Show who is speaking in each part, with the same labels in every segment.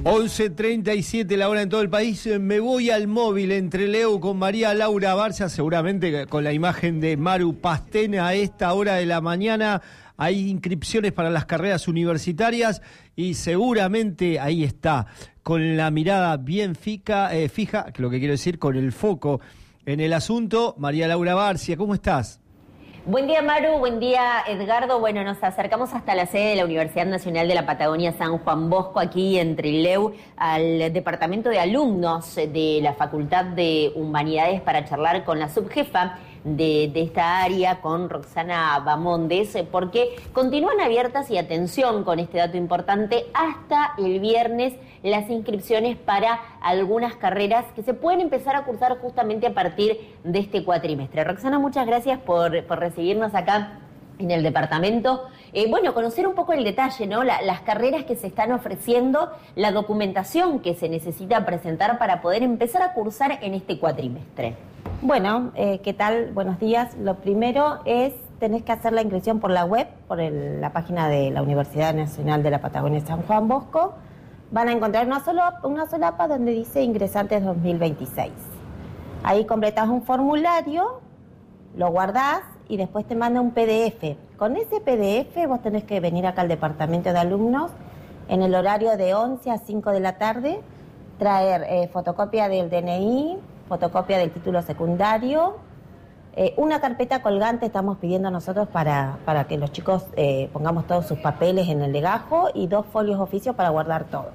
Speaker 1: 11:37 la hora en todo el país. Me voy al móvil entre Leo con María Laura Barcia, seguramente con la imagen de Maru Pastena a esta hora de la mañana. Hay inscripciones para las carreras universitarias y seguramente ahí está, con la mirada bien fija, lo que quiero decir, con el foco en el asunto. María Laura Barcia, ¿cómo estás?
Speaker 2: Buen día, Maru, buen día, Edgardo. Bueno, nos acercamos hasta la sede de la Universidad Nacional de la Patagonia San Juan Bosco, aquí en Trelew, al departamento de alumnos de la Facultad de Humanidades para charlar con la subjefa de esta área, con Roxana Bamondes, porque continúan abiertas, y atención con este dato importante, hasta el viernes las inscripciones para algunas carreras que se pueden empezar a cursar justamente a partir de este cuatrimestre. Roxana, muchas gracias por recibirnos acá en el departamento. Bueno, conocer un poco el detalle, ¿no? Las carreras que se están ofreciendo, la documentación que se necesita presentar para poder empezar a cursar en este cuatrimestre.
Speaker 3: Bueno, ¿qué tal? Buenos días. Lo primero es, tenés que hacer la inscripción por la web, por la página de la Universidad Nacional de la Patagonia San Juan Bosco. Van a encontrar una solapa donde dice ingresantes 2026. Ahí completás un formulario, lo guardás y después te manda un PDF. Con ese PDF vos tenés que venir acá al departamento de alumnos en el horario de 11 a 5 de la tarde, traer fotocopia del DNI, fotocopia del título secundario, una carpeta colgante estamos pidiendo nosotros para que los chicos pongamos todos sus papeles en el legajo, y 2 folios oficios para guardar todo.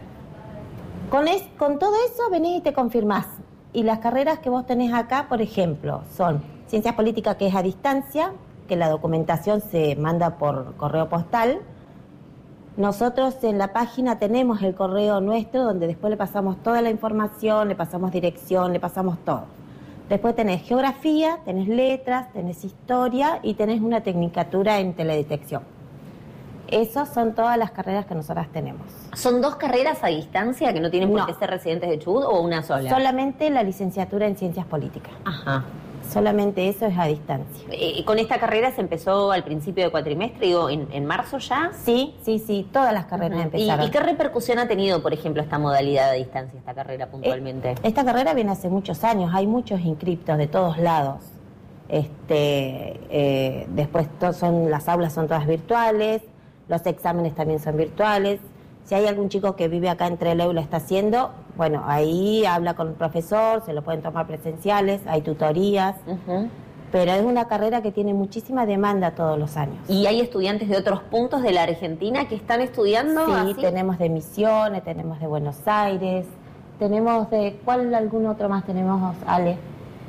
Speaker 3: Con todo eso venís y te confirmás. Y las carreras que vos tenés acá, por ejemplo, son Ciencias Políticas, que es a distancia, que la documentación se manda por correo postal. Nosotros en la página tenemos el correo nuestro, donde después le pasamos toda la información, le pasamos dirección, le pasamos todo. Después tenés geografía, tenés letras, tenés historia y tenés una tecnicatura en teledetección. Esas son todas las carreras que nosotras tenemos.
Speaker 2: ¿Son 2 carreras a distancia que no tienen por qué ser residentes de Chubut, o una sola?
Speaker 3: Solamente la licenciatura en Ciencias Políticas.
Speaker 2: Ajá.
Speaker 3: Solamente eso es a distancia.
Speaker 2: ¿Con esta carrera se empezó al principio de cuatrimestre, digo, en marzo ya?
Speaker 3: Sí, todas las carreras empezaron.
Speaker 2: ¿Y qué repercusión ha tenido, por ejemplo, esta modalidad a distancia, esta carrera puntualmente?
Speaker 3: Esta carrera viene hace muchos años, hay muchos inscriptos de todos lados. Después las aulas son todas virtuales, los exámenes también son virtuales. Si hay algún chico que vive acá en Trelew y lo está haciendo, bueno, ahí habla con el profesor, se lo pueden tomar presenciales, hay tutorías, pero es una carrera que tiene muchísima demanda todos los años.
Speaker 2: ¿Y hay estudiantes de otros puntos de la Argentina que están estudiando?
Speaker 3: Sí,
Speaker 2: ¿así?
Speaker 3: Tenemos de Misiones, tenemos de Buenos Aires, tenemos de... ¿Cuál algún otro más tenemos, Ale?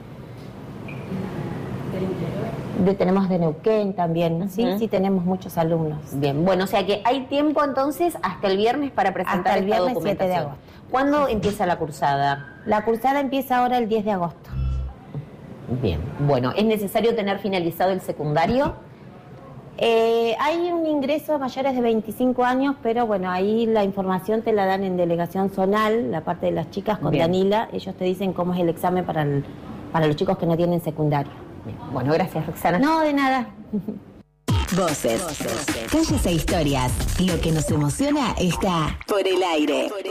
Speaker 3: Tenemos de Neuquén también, sí, tenemos muchos alumnos.
Speaker 2: Bien, bueno, o sea que hay tiempo entonces hasta el viernes para presentar
Speaker 3: hasta el
Speaker 2: esta
Speaker 3: viernes
Speaker 2: documentación.
Speaker 3: 7 de agosto.
Speaker 2: ¿Cuándo empieza la cursada?
Speaker 3: La cursada empieza ahora el 10 de agosto.
Speaker 2: Bien, bueno, ¿es necesario tener finalizado el secundario?
Speaker 3: Hay un ingreso a mayores de 25 años, pero bueno, ahí la información te la dan en delegación zonal, la parte de las chicas con Danila. Ellos te dicen cómo es el examen para los chicos que no tienen secundario.
Speaker 2: Bien. Bueno, gracias, Roxana.
Speaker 3: No, de nada.
Speaker 4: Voces, calles e historias. Lo que nos emociona está por el aire.